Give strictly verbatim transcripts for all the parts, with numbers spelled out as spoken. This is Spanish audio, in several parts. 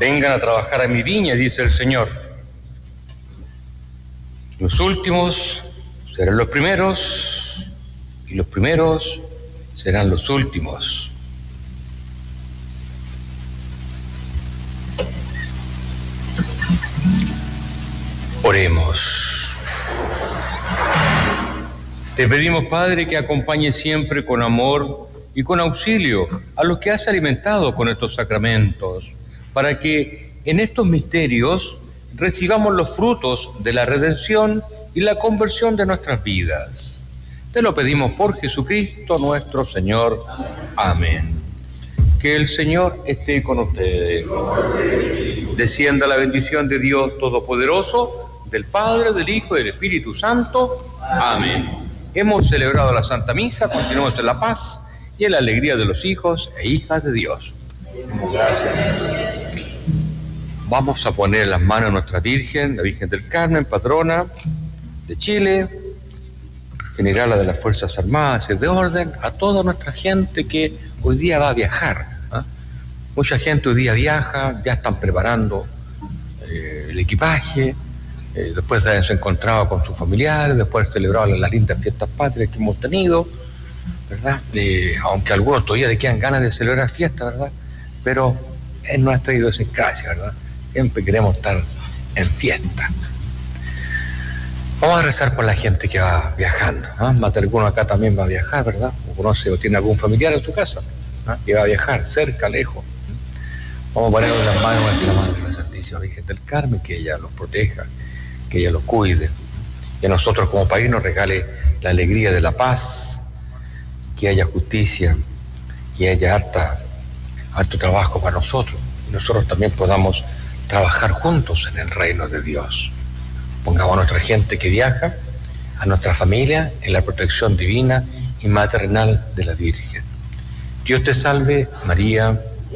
vengan a trabajar a mi viña, dice el Señor. Los últimos serán los primeros y los primeros serán los últimos. Oremos. Te pedimos, Padre, que acompañe siempre con amor y con auxilio a los que has alimentado con estos sacramentos, para que en estos misterios recibamos los frutos de la redención y la conversión de nuestras vidas. Te lo pedimos por Jesucristo nuestro Señor. Amén. Que el Señor esté con ustedes. Descienda la bendición de Dios Todopoderoso, del Padre, del Hijo y del Espíritu Santo. Amén. Hemos celebrado la Santa Misa, continuamos en la paz y en la alegría de los hijos e hijas de Dios. Gracias. Vamos a poner en las manos a nuestra Virgen, la Virgen del Carmen, patrona de Chile, generala de las Fuerzas Armadas y de orden, a toda nuestra gente que hoy día va a viajar. ¿eh? Mucha gente hoy día viaja, ya están preparando eh, el equipaje, eh, después de haberse encontrado con sus familiares, después de celebrar las lindas fiestas patrias que hemos tenido, ¿verdad? Eh, aunque a algunos todavía le quedan ganas de celebrar fiestas, ¿verdad? Pero es nuestra idiosincrasia, ¿verdad? Siempre queremos estar en fiesta. Vamos a rezar por la gente que va viajando. ¿eh? Más de alguno acá también va a viajar, ¿verdad? O conoce o tiene algún familiar en su casa ¿eh? que va a viajar, cerca, lejos. Vamos a poner en las manos de nuestra Madre, la Santísima Virgen del Carmen, que ella los proteja, que ella los cuide. Y a nosotros como país nos regale la alegría de la paz, que haya justicia, que haya harta, harto trabajo para nosotros. Y nosotros también podamos trabajar juntos en el reino de Dios. Pongamos a nuestra gente que viaja, a nuestra familia, en la protección divina y maternal de la Virgen. Dios te salve, María.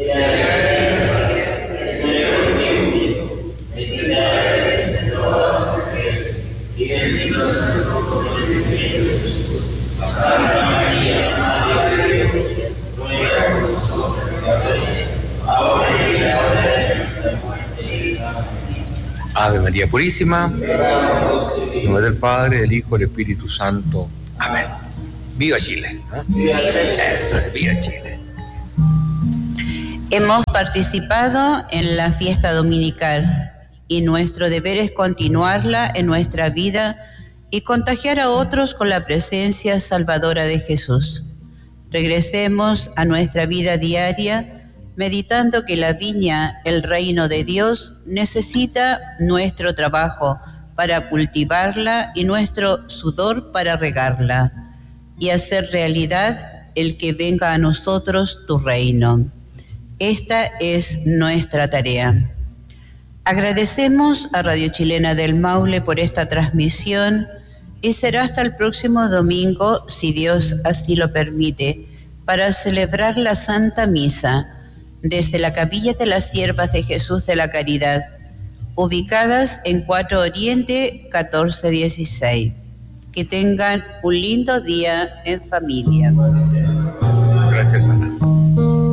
Ave María Purísima, en nombre del Padre, del Hijo y del Espíritu Santo. Amén. ¡Viva Chile! ¿eh? Eso es, ¡viva Chile! Hemos participado en la fiesta dominical y nuestro deber es continuarla en nuestra vida y contagiar a otros con la presencia salvadora de Jesús. Regresemos a nuestra vida diaria meditando que la viña, el reino de Dios, necesita nuestro trabajo para cultivarla y nuestro sudor para regarla, y hacer realidad el que venga a nosotros tu reino. Esta es nuestra tarea. Agradecemos a Radio Chilena del Maule por esta transmisión y será hasta el próximo domingo, si Dios así lo permite, para celebrar la Santa Misa desde la Capilla de las Siervas de Jesús de la Caridad, ubicadas en Cuatro Oriente catorce dieciséis. Que tengan un lindo día en familia.